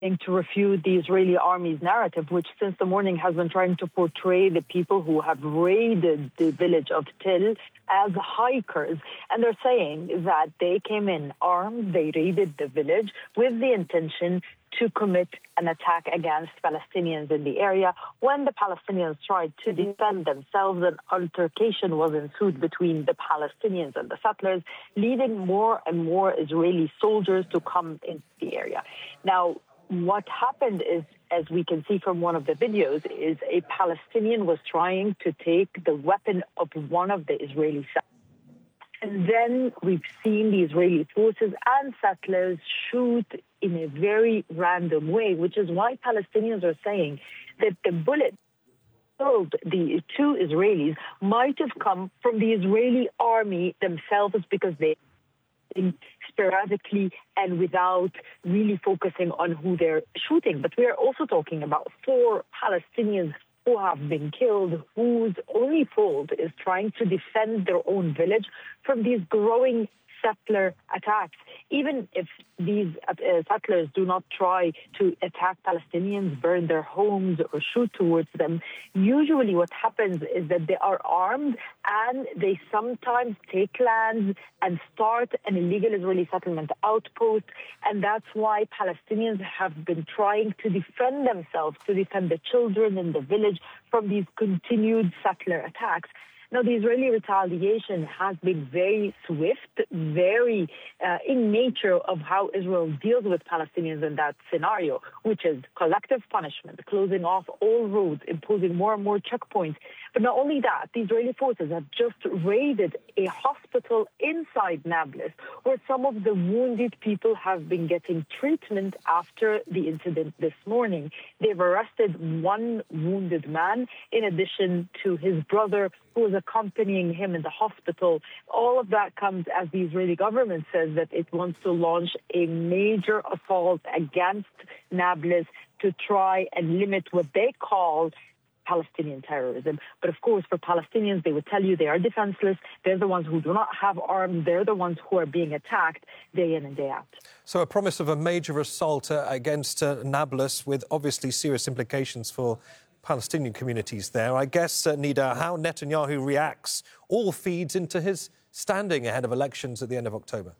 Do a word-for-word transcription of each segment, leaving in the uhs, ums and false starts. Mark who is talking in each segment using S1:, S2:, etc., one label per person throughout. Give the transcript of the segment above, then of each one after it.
S1: to refute the Israeli army's narrative, which since the morning has been trying to portray the people who have raided the village of Til as hikers. And they're saying that they came in armed, they raided the village with the intention to commit an attack against Palestinians in the area. When the Palestinians tried to defend themselves, an altercation was ensued between the Palestinians and the settlers, leading more and more Israeli soldiers to come into the area. Now, what happened is, as we can see from one of the videos, is a Palestinian was trying to take the weapon of one of the Israeli settlers. And then we've seen the Israeli forces and settlers shoot in a very random way, which is why Palestinians are saying that the bullet killed the two Israelis might have come from the Israeli army themselves, because they sporadically and without really focusing on who they're shooting. But we are also talking about four Palestinians who have been killed, whose only fault is trying to defend their own village from these growing settler attacks. Even if these uh, settlers do not try to attack Palestinians, burn their homes, or shoot towards them, usually what happens is that they are armed and they sometimes take lands and start an illegal Israeli settlement outpost. And that's why Palestinians have been trying to defend themselves, to defend the children in the village from these continued settler attacks. Now, the Israeli retaliation has been very swift, very uh, in nature of how Israel deals with Palestinians in that scenario, which is collective punishment, closing off all roads, imposing more and more checkpoints. But not only that, the Israeli forces have just raided a hospital inside Nablus, where some of the wounded people have been getting treatment after the incident this morning. They've arrested one wounded man, in addition to his brother, who was accompanying him in the hospital. All of that comes as the Israeli government says that it wants to launch a major assault against Nablus to try and limit what they call Palestinian terrorism. But of course, for Palestinians, they would tell you they are defenseless. They're the ones who do not have arms. They're the ones who are being attacked day in and day out.
S2: So a promise of a major assault uh, against uh, Nablus, with obviously serious implications for Palestinian communities there. I guess, uh, Nida, how Netanyahu reacts all feeds into his standing ahead of elections at the end of October.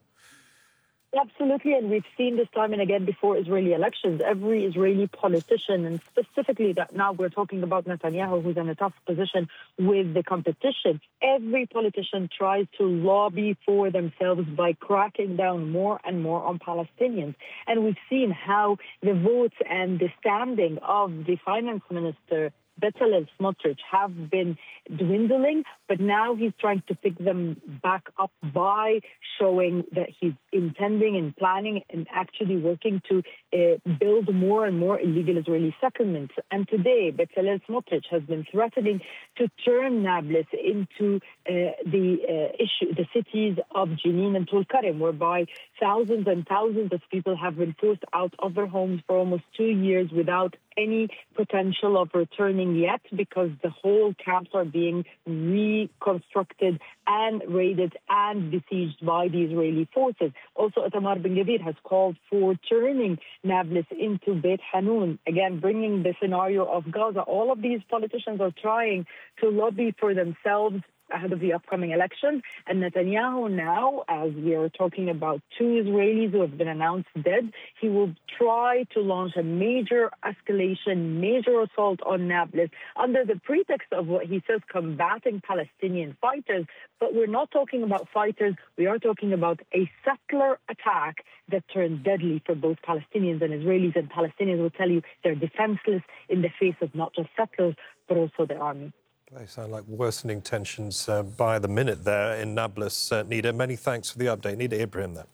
S1: Absolutely, and we've seen this time and again before Israeli elections. Every Israeli politician, and specifically that now we're talking about Netanyahu, who's in a tough position with the competition, every politician tries to lobby for themselves by cracking down more and more on Palestinians. And we've seen how the votes and the standing of the finance minister, Bezalel Smotrich, have been dwindling, but now he's trying to pick them back up by showing that he's intending and planning and actually working to uh, build more and more illegal Israeli settlements. And today, Bezalel Smotrich has been threatening to turn Nablus into uh, the uh, issue, the cities of Jenin and Tulkarem, whereby thousands and thousands of people have been forced out of their homes for almost two years without any potential of returning yet, because the whole camps are being reconstructed and raided and besieged by the Israeli forces. Also, Itamar Ben-Gvir has called for turning Nablus into Beit Hanun, again, bringing the scenario of Gaza. All of these politicians are trying to lobby for themselves ahead of the upcoming elections. And Netanyahu now, as we are talking about two Israelis who have been announced dead, he will try to launch a major escalation, major assault on Nablus under the pretext of what he says combating Palestinian fighters. But we're not talking about fighters. We are talking about a settler attack that turned deadly for both Palestinians and Israelis. And Palestinians will tell you they're defenseless in the face of not just settlers, but also the army.
S2: They sound like worsening tensions uh, by the minute there in Nablus. Uh, Nida, many thanks for the update. Nida Ibrahim there.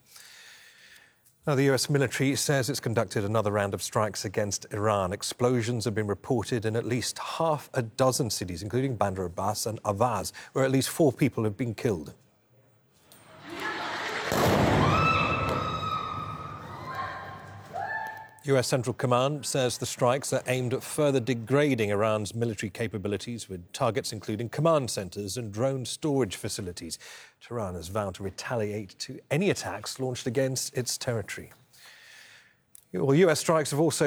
S2: Now, the U S military says it's conducted another round of strikes against Iran. Explosions have been reported in at least half a dozen cities, including Bandar Abbas and Avaz, where at least four people have been killed. U S Central Command says the strikes are aimed at further degrading Iran's military capabilities, with targets including command centres and drone storage facilities. Tehran has vowed to retaliate to any attacks launched against its territory. Well, U S strikes have also